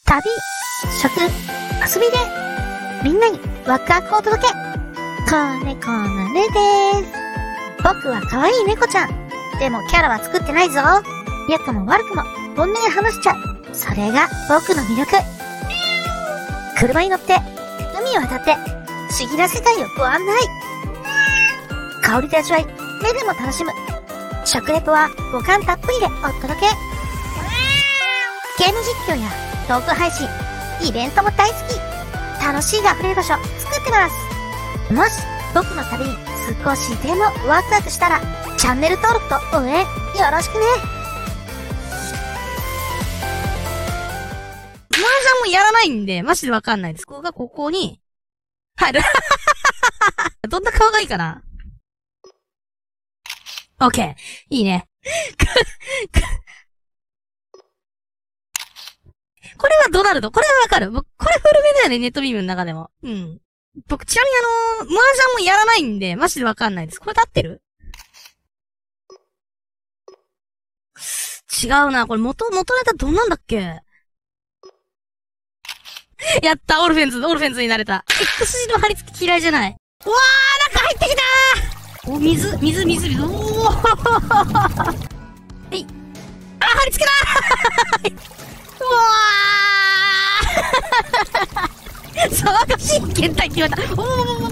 旅、食、遊びで、みんなにワクワクをお届け。子猫のねです。僕は可愛い猫ちゃん。でもキャラは作ってないぞ。良くも悪くも本音で話しちゃう。それが僕の魅力。車に乗って、海を渡って、不思議な世界をご案内。香りで味わい、目でも楽しむ。食レポは五感たっぷりでお届け。ゲーム実況やトーク配信、イベントも大好き。楽しいが溢れる場所作ってます。もし僕の旅に少しでもワクワクしたら、チャンネル登録と応援よろしくね。 麻雀もやらないんで、マジでわかんないです。ここがここに入る。どんな顔がいいかな。オッケー。いいね。これはドナルド。これはわかる。僕、これ古めだよね、ネットビームの中でも。うん。僕、ちなみに麻雀もやらないんで、マジでわかんないです。これで合ってる？違うな。これ元ネタどんなんだっけ？やった、オルフェンズになれた。X 字の貼り付き嫌いじゃない。うわー、中入ってきたー。お、水。おー。はい。あ、貼り付けだー。うわー。騒がしい検体って言われた。こ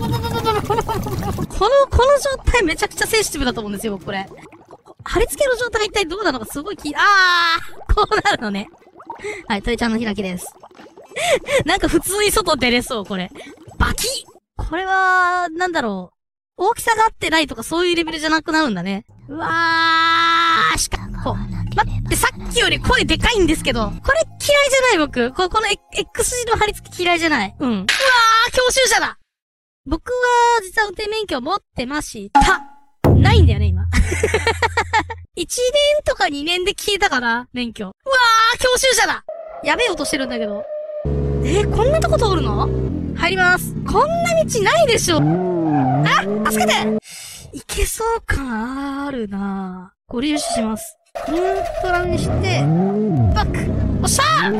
の状態めちゃくちゃセンシティブだと思うんですよ、僕これ。貼り付けの状態一体どうなのかすごいこうなるのね。はい、鳥ちゃんの開きです。なんか普通に外出れそう、これ。バキッ！これは、なんだろう。大きさが合ってないとかそういうレベルじゃなくなるんだね。うわー、しかも、待って、さっきより声でかいんですけど、これ嫌いじゃない僕。この X 字の貼り付き嫌いじゃない。うん。うわー、教習者だ！僕は、実は運転免許を持ってました。ないんだよね、今。1年とか2年で消えたかな、免許。うわー、教習者だ！やべえ音してるんだけど。こんなとこ通るの？入ります。こんな道ないでしょ。あ、助けて！いけそう感あるなぁ。ご利用します。ニュートラルにして、バック！おっしゃー！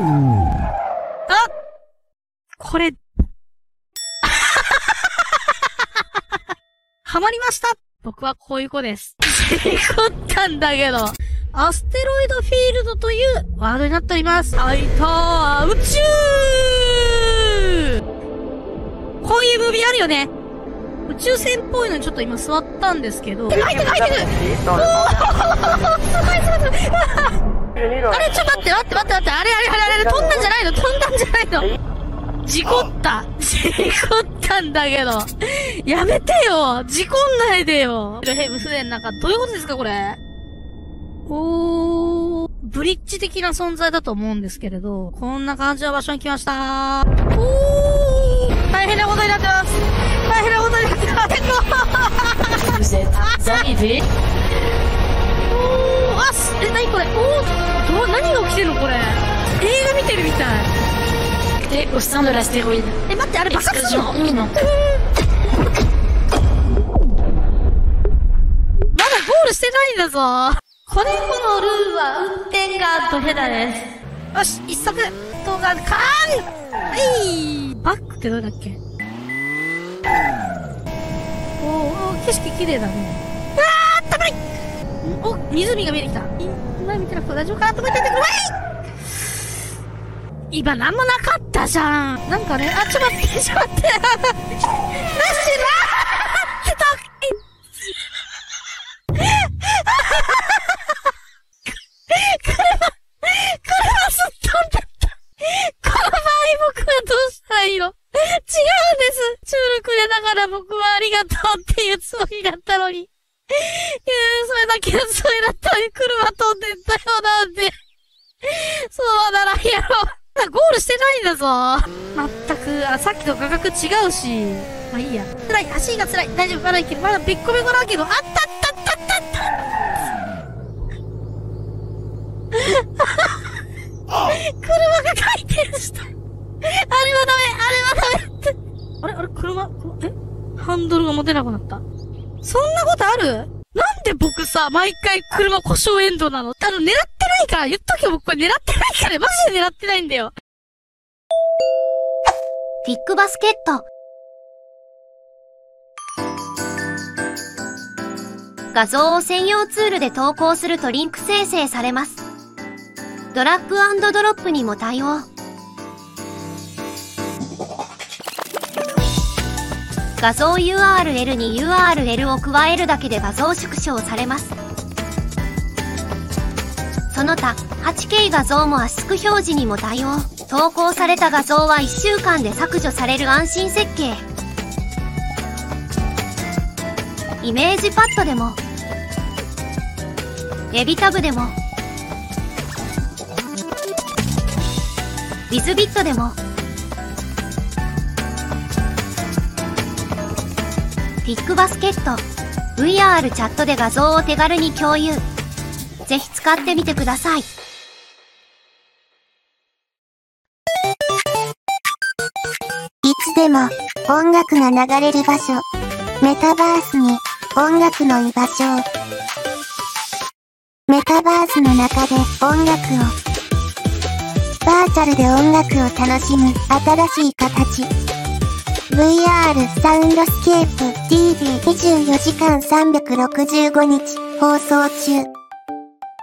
これ、ハマりました！僕はこういう子です。事故ったんだけど。アステロイドフィールドというワードになっております。はいたー、宇宙！こういうムービーあるよね。宇宙船っぽいのにちょっと今座ったんですけど。入ってるおーすごいあれ、ちょっと待って。あれ、飛んだんじゃないの事故ったんだけど。やめてよ事故んないでよ船の中、どういうことですかこれ。ブリッジ的な存在だと思うんですけれど、こんな感じの場所に来ましたー。大変なことになってます。何これ何が起きてんのこれ。映画見てるみたい。 au sein de l'astéroïde. 待って、あれ爆発するの？ Explosion imminente. まだゴールしてないんだぞ。子猫のルーは運転がドヘダです。よし、一足動画カーンバックってどれだっけ？景色綺麗だね。あったまい！湖が見えてきた。今見てなくて大丈夫かなと思っててくれ！今なんもなかったじゃん。なんかね、ちょっと待って。なしな車すっ飛んだった。この場合僕はどうしたらいいの？違うんです。チュールくれながら僕はありがとうっていうつもりだったのに。それだけのつもりだったのに車飛んでったよなんで。そうならんやろ。ゴールしてないんだぞ。まったく、さっきと画角違うし。まあいいや。辛い、足が辛い。大丈夫、まだいける。まだべっこべこだけど、車が回転した。あれはダメって。あれ車、ハンドルが持てなくなった。そんなことある？なんで僕さ、毎回車故障エンドなの？狙ってないから、言っとけよ、僕これ狙ってないから、マジで狙ってないんだよ。 ピックバスケット。画像を専用ツールで投稿するとリンク生成されます。ドラッグ&ドロップにも対応。画像 URL に URL を加えるだけで画像縮小されます。その他、8K 画像も圧縮表示にも対応。投稿された画像は1週間で削除される安心設計。イメージパッドでも、エビタブでも、ウィズビットでも、ピックバスケット、VR チャットで画像を手軽に共有。ぜひ使ってみてください。 いつでも音楽が流れる場所。メタバースに音楽の居場所を。メタバースの中で音楽を。バーチャルで音楽を楽しむ新しい形。VR サウンドスケープ TV24 時間365日放送中。